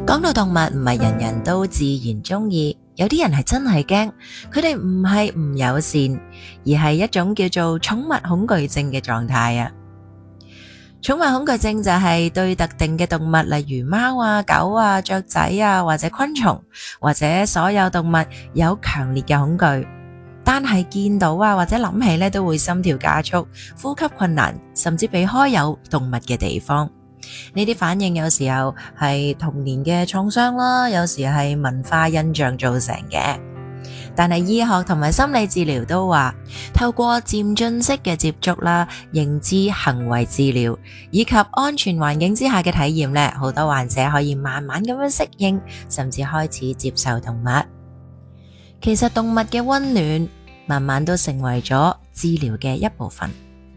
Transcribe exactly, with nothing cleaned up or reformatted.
講到動物，唔係人人都自然鍾意，有啲人係真係驚，佢哋唔係唔友善，而係一種叫做寵物恐懼症嘅狀態啊。寵物恐懼症就係對特定嘅動物，例如貓啊、狗啊、雀仔啊，或者昆蟲，或者所有動物有強烈嘅恐懼，單係見到啊或者諗起咧都會心跳加速、呼吸困難，甚至避開有動物嘅地方。呢啲反應有時候係童年嘅創傷啦，有時係文化印象造成嘅。但係醫學同埋心理治療都話，透過漸進式嘅接觸啦、認知行為治療以及安全環境之下嘅體驗咧，好多患者可以慢慢咁樣適應，甚至開始接受動物。其實動物嘅溫暖慢慢都成為咗治療嘅一部分。